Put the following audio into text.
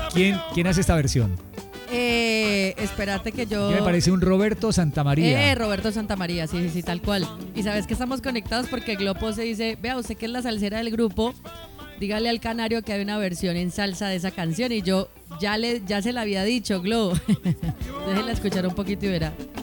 ¿Quién hace esta versión? Espérate que yo... Me parece un Roberto Santamaría. Roberto Santamaría, sí, tal cual. Y sabes que estamos conectados porque Glopo se dice, vea, usted que es la salsera del grupo, dígale al canario que hay una versión en salsa de esa canción. Y yo ya se la había dicho, Glo. Déjenla escuchar un poquito y verá.